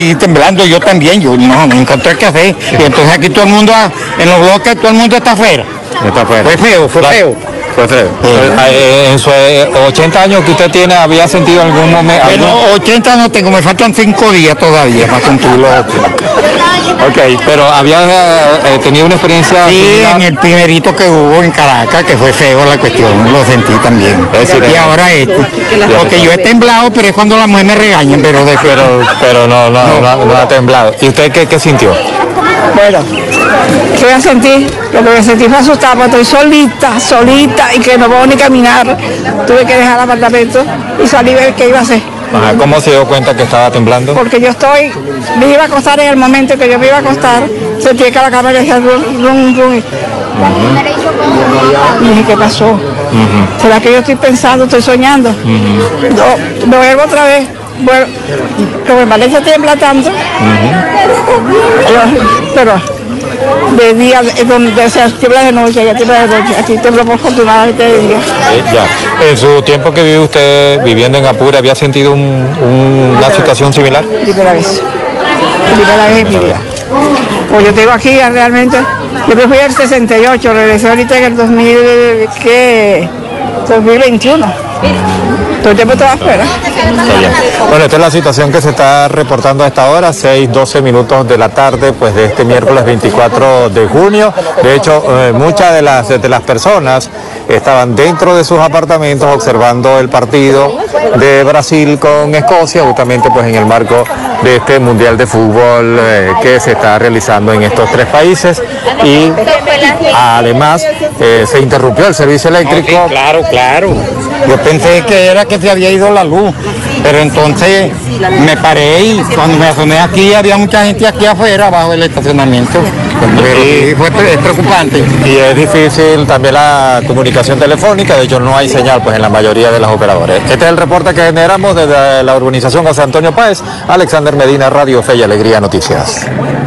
Y temblando yo también, yo no encontré qué hacer. Y entonces aquí todo el mundo, en los bloques, todo el mundo está afuera. Está afuera. Fue feo. Fue feo. En sus 80 años que usted tiene, ¿había sentido algún momento? Bueno, 80 no tengo, me faltan 5 días todavía para cumplirlo. Ok, pero ¿había tenido una experiencia? Sí, similar? en el primerito que hubo en Caracas, que fue feo la cuestión, lo sentí también. Y ahora este. Porque yo he temblado, pero es cuando las mujeres me regañan, pero no ha temblado. ¿Y usted qué sintió? Bueno, ¿qué voy a sentir? Lo que me sentí fue asustada, porque estoy solita y que no puedo ni caminar. Tuve que dejar el apartamento y salí a ver qué iba a hacer. Ajá, ¿cómo se dio cuenta que estaba temblando? Porque me iba a acostar en el momento que yo me iba a acostar, sentí que la cama decía rum. Y dije, ¿qué pasó? ¿Será que yo estoy pensando, estoy soñando? No, me vuelvo otra vez. Bueno, como en Valencia tiembla tanto, pero de día, donde se tiembla de noche, ya tiembla de noche, aquí tiembla por afortunadamente de día. Ya. En su tiempo que vive usted viviendo en Apure, ¿había sentido una situación similar? Primera vez en mi vida. Pues yo tengo aquí realmente, yo me fui en el 68, regresé ahorita en el 2021. Todo el tiempo estaba afuera. Bueno, esta es la situación que se está reportando a esta hora, 6:12 minutos de la tarde, pues de este miércoles 24 de junio. De hecho, muchas de las personas estaban dentro de sus apartamentos observando el partido de Brasil con Escocia, justamente pues en el marco de este Mundial de Fútbol que se está realizando en estos tres países. Y además se interrumpió el servicio eléctrico. No, sí, claro. Yo pensé que era que se había ido la luz, pero entonces me paré y cuando me asomé aquí había mucha gente aquí afuera, abajo del estacionamiento. Pero sí, es preocupante. Y es difícil también la comunicación telefónica, de hecho no hay señal pues en la mayoría de los operadores. Este es el reporte que generamos desde la urbanización José Antonio Páez. Alexander Medina, Radio Fe y Alegría Noticias.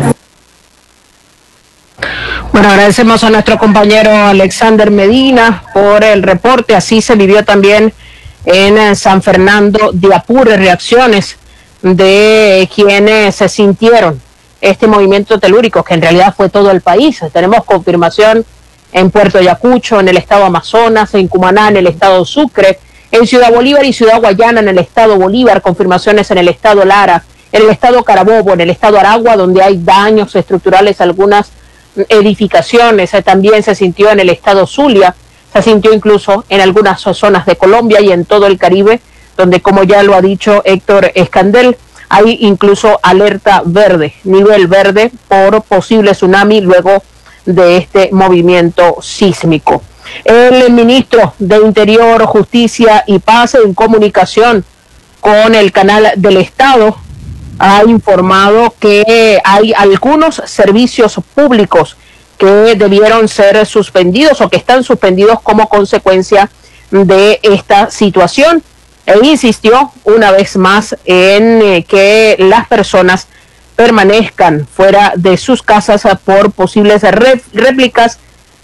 Bueno, agradecemos a nuestro compañero Alexander Medina por el reporte. Así se vivió también en San Fernando de Apure, reacciones de quienes se sintieron este movimiento telúrico, que en realidad fue todo el país. Tenemos confirmación en Puerto Ayacucho, en el estado Amazonas, en Cumaná, en el estado Sucre, en Ciudad Bolívar y Ciudad Guayana, en el estado Bolívar, confirmaciones en el estado Lara, en el estado Carabobo, en el estado Aragua, donde hay daños estructurales, algunas edificaciones. También se sintió en el estado Zulia, se sintió incluso en algunas zonas de Colombia y en todo el Caribe, donde, como ya lo ha dicho Héctor Escandel, hay incluso alerta verde, nivel verde por posible tsunami luego de este movimiento sísmico. El ministro de Interior, Justicia y Paz, en comunicación con el canal del Estado, ha informado que hay algunos servicios públicos que debieron ser suspendidos o que están suspendidos como consecuencia de esta situación, e insistió una vez más en que las personas permanezcan fuera de sus casas por posibles réplicas,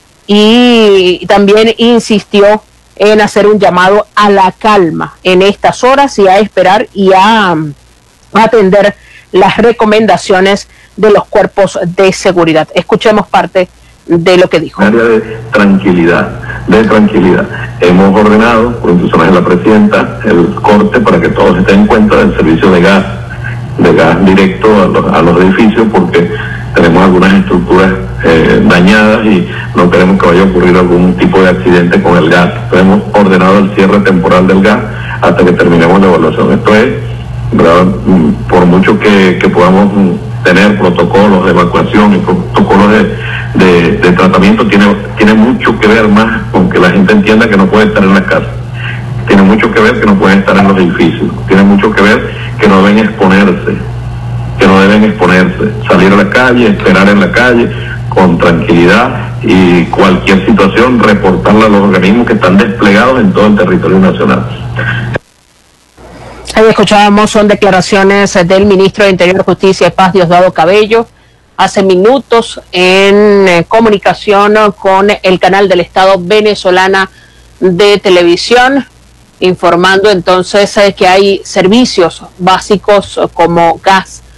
y también insistió en hacer un llamado a la calma en estas horas y a esperar y a atender las recomendaciones de los cuerpos de seguridad. Escuchemos parte de lo que dijo. Área de tranquilidad. Hemos ordenado, por instrucciones de la presidenta, el corte para que todos se den cuenta del servicio de gas directo a los edificios, porque tenemos algunas estructuras dañadas y no queremos que vaya a ocurrir algún tipo de accidente con el gas. Entonces hemos ordenado el cierre temporal del gas hasta que terminemos la evaluación. Esto es, ¿verdad? Por mucho que podamos tener protocolos de evacuación y protocolos de tratamiento, tiene mucho que ver más con que la gente entienda que no puede estar en la casa. Tiene mucho que ver que no pueden estar en los edificios. Tiene mucho que ver que no deben exponerse. Salir a la calle, esperar en la calle con tranquilidad, y cualquier situación reportarla a los organismos que están desplegados en todo el territorio nacional. Ahí escuchábamos, son declaraciones del ministro de Interior, Justicia y Paz, Diosdado Cabello, hace minutos en comunicación con el canal del Estado venezolana de televisión, informando entonces que hay servicios básicos como gas